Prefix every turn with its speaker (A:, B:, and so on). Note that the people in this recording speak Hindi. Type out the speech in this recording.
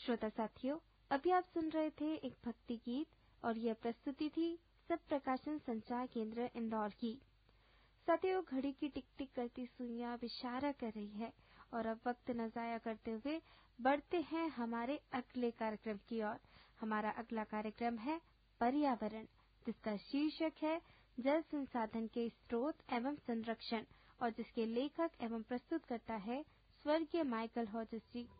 A: श्रोता साथियों, अभी आप सुन रहे थे एक भक्ति गीत और यह प्रस्तुति थी सब प्रकाशन संचार केंद्र इंदौर की। साथियों, घड़ी की टिक टिक करती सुइयां इशारा कर रही है और अब वक्त न जाया करते हुए बढ़ते हैं हमारे अगले कार्यक्रम की ओर। हमारा अगला कार्यक्रम है पर्यावरण, जिसका शीर्षक है जल संसाधन के स्रोत एवं संरक्षण और जिसके लेखक एवं प्रस्तुतकर्ता है स्वर्गीय माइकल हॉजस जी।